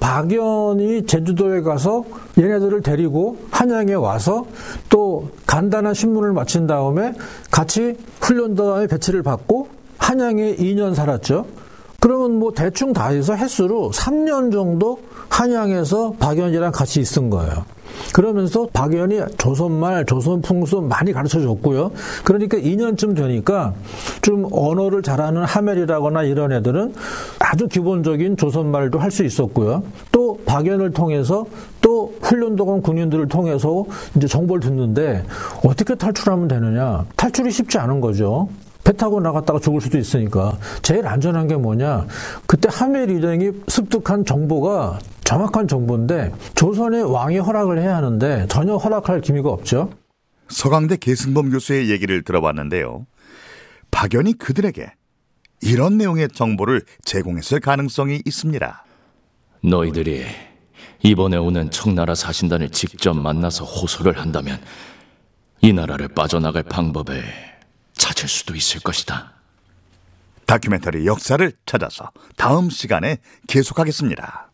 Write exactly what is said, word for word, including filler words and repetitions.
박연이 제주도에 가서 얘네들을 데리고 한양에 와서 또 간단한 신문을 마친 다음에 같이 훈련단에 배치를 받고 한양에 이 년 살았죠. 그러면 뭐 대충 다 해서 횟수로 삼 년 정도 한양에서 박연이랑 같이 있은 거예요. 그러면서 박연이 조선말, 조선풍수 많이 가르쳐줬고요. 그러니까 이 년쯤 되니까 좀 언어를 잘하는 하멜이라거나 이런 애들은 아주 기본적인 조선말도 할 수 있었고요. 또 박연을 통해서 또 훈련도관 군인들을 통해서 이제 정보를 듣는데 어떻게 탈출하면 되느냐? 탈출이 쉽지 않은 거죠. 배 타고 나갔다가 죽을 수도 있으니까 제일 안전한 게 뭐냐, 그때 하멜 일행이 습득한 정보가 정확한 정보인데 조선의 왕이 허락을 해야 하는데 전혀 허락할 기미가 없죠. 서강대 계승범 교수의 얘기를 들어봤는데요, 박연이 그들에게 이런 내용의 정보를 제공했을 가능성이 있습니다. 너희들이 이번에 오는 청나라 사신단을 직접 만나서 호소를 한다면 이 나라를 빠져나갈 방법을 찾을 수도 있을 것이다. 다큐멘터리 역사를 찾아서 다음 시간에 계속하겠습니다.